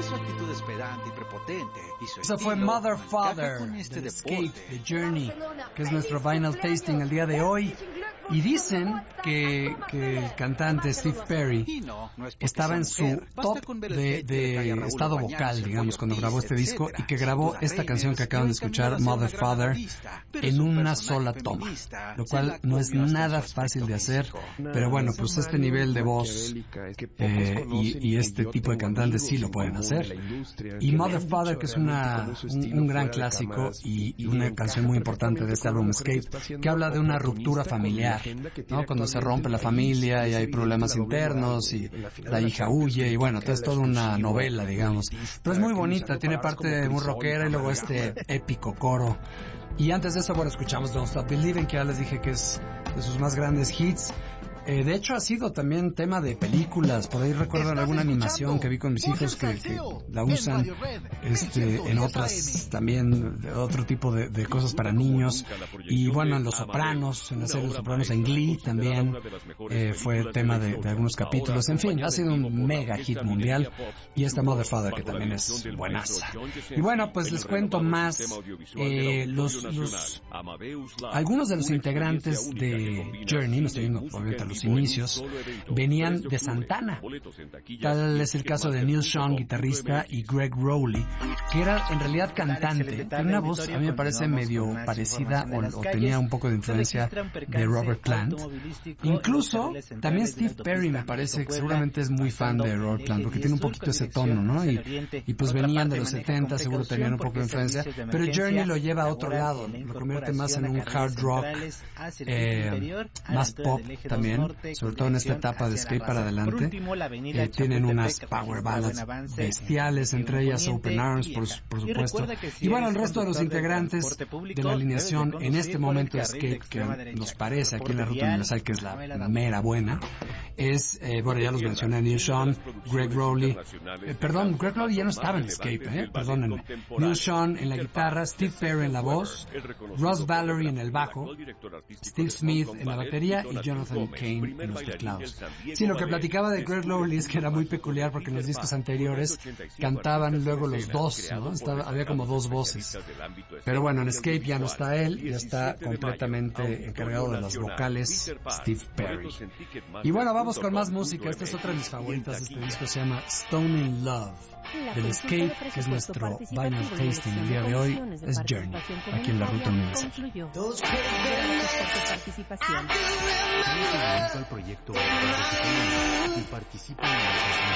su actitud despedante y prepotente y su Eso estilo fue Mother encaja Father con este de deporte. Escape, de Journey, que es nuestro vinyl tasting el día de hoy. Y dicen que el cantante Steve Perry Y no es porque estaba sea en su mujer. Basta top con ver el hate que le cae a de Raúl estado Orbañanos, vocal, el digamos, Pollo cuando Ortiz, grabó este disco, etcétera. y que Sin grabó duda, esta canción que Reyners acaban de dio el escuchar, camino a Mother ser una gran Father, artista, pero en su una personaje sola toma, feminista lo se cual la no es comió hasta nada su fácil de aspecto hacer, físico. pero bueno, pues este nivel de voz y este tipo de cantantes sí lo pueden hacer. Y Mother Father, que es un gran clásico y una canción muy importante de este álbum Escape, que habla de una ruptura familiar, ¿no? Cuando se rompe la familia y hay problemas internos y la hija huye y bueno, es toda una novela, digamos. Pero es muy bonita, tiene parte muy rockera y luego este épico coro. Y antes de eso, bueno, escuchamos Don't Stop Believing, que ya les dije que es de sus más grandes hits. De hecho, ha sido también tema de películas. Por ahí recuerdan alguna animación que vi con mis hijos que la usan en otras también, de otro tipo de cosas para niños. Y bueno, en Los Sopranos, en la serie Los Sopranos, en Glee también fue tema de algunos capítulos. En fin, ha sido un mega hit mundial. Y esta Mother Father, que también es buenaza. Y bueno, pues les cuento más. Algunos de los integrantes de Journey, me estoy yendo obviamente a los inicios, venían de Santana. Tal es el caso de Neil Schon, guitarrista, y Greg Rowley, que era en realidad cantante. Tiene una voz, a mí me parece medio parecida o tenía un poco de influencia de Robert Plant. Incluso también Steve Perry me parece que seguramente es muy fan de Robert Plant, porque tiene un poquito ese tono, ¿no? Y pues venían de los 70, seguro tenían un poco de influencia, pero Journey lo lleva a otro lado, lo convierte más en un hard rock, más pop también, sobre todo en esta etapa de Escape para adelante. Tienen unas power ballads bestiales, entre ellas Open Arms, por supuesto. Y bueno, el resto de los integrantes de la alineación en este momento de Escape, que nos parece aquí en la Ruta Universal que es la mera buena, es, bueno, ya los mencioné, Neil Schon, Greg Rowley, Greg Rowley ya no estaba en Escape, perdónenme. Neil Schon en la guitarra, Steve Perry en la voz, Ross Valory en el bajo, Steve Smith en la batería y Jonathan Cain en los teclados. Sí, lo que platicaba de Greg Rowley es que era muy peculiar porque en los discos anteriores cantaban luego los dos, ¿no? Había como dos voces. Pero bueno, en Escape ya no está él, ya está completamente encargado de las vocales Steve Perry. Y bueno, vamos con más música. Esta es otra de mis favoritas de este disco, se llama Stone in Love, del Escape, que es nuestro vinyl tasting el día de hoy, es Journey, aquí en la Ruta Universal. Al proyecto y participa en la